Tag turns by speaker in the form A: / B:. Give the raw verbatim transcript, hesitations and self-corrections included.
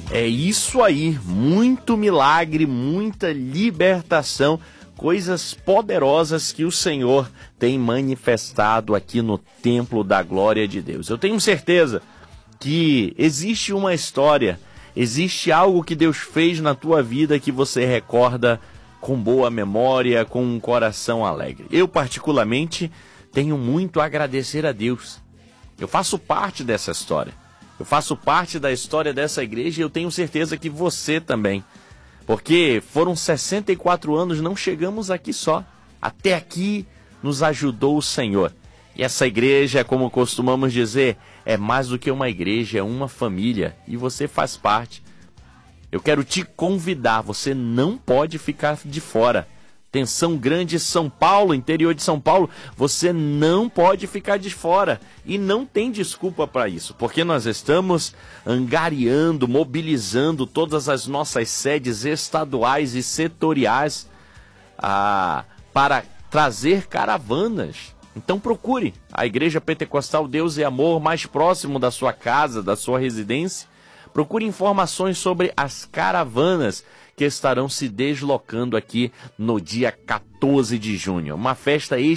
A: É isso aí, muito milagre, muita libertação, coisas poderosas que o Senhor tem manifestado aqui no templo da glória de Deus. Eu tenho certeza que existe uma história, existe algo que Deus fez na tua vida que você recorda com boa memória, com um coração alegre. Eu, particularmente, tenho muito a agradecer a Deus. Eu faço parte dessa história. Eu faço parte da história dessa igreja e eu tenho certeza que você também. Porque foram sessenta e quatro anos, não chegamos aqui só. Até aqui nos ajudou o Senhor. E essa igreja, como costumamos dizer, é mais do que uma igreja, é uma família. E você faz parte. Eu quero te convidar, você não pode ficar de fora. Atenção grande, São Paulo, interior de São Paulo, você não pode ficar de fora. E não tem desculpa para isso, porque nós estamos angariando, mobilizando todas as nossas sedes estaduais e setoriais ah, para trazer caravanas. Então procure a Igreja Pentecostal Deus e Amor mais próximo da sua casa, da sua residência. Procure informações sobre as caravanas que estarão se deslocando aqui no dia quatorze de junho. Uma festa